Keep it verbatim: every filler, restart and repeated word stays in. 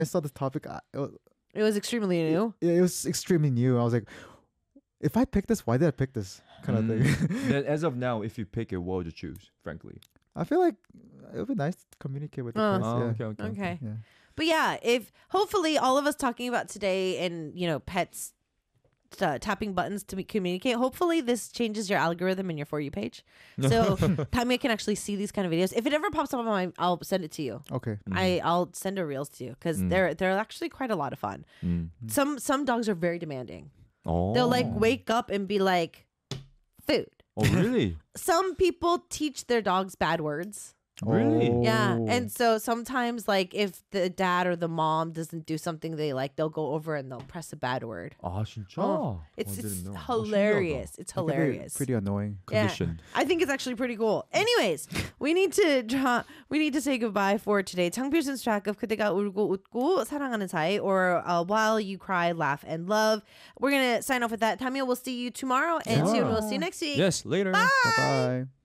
I saw this topic, I, it was, It was extremely new. yeah, it was extremely new. I was like, if I pick this, why did I pick this kind of Mm. thing? Then as of now, if you pick it, what would you choose? Frankly. I feel like it would be nice to communicate with the Oh. pets. Oh, yeah. okay, okay. Okay. Yeah. But yeah, if hopefully all of us talking about today and, you know, pets uh, tapping buttons to communicate, hopefully this changes your algorithm in your For You page. So Tamia can actually see these kind of videos. If it ever pops up on my, I'll send it to you. Okay. I, I'll send a reels to you because Mm. they're they're actually quite a lot of fun. Mm. Some some dogs are very demanding. Oh. They'll like wake up and be like, food. Oh, really? Some people teach their dogs bad words. Really? Yeah. Oh. And so sometimes like if the dad or the mom doesn't do something they like, they'll go over and they'll press a bad word. 아, 진짜? Oh, it's, I it's didn't know. hilarious. It's It can be hilarious. Pretty annoying. Yeah. Conditioned. I think it's actually pretty cool. Anyways, we need to draw, we need to say goodbye for today. Chang Pearson's track of 그대가 울고 웃고 사랑하는 사이, or uh, While You Cry, Laugh and Love. We're gonna sign off with that. Tamia, we'll see you tomorrow, and Yeah. soon we'll see you next week. Yes, later. Bye bye.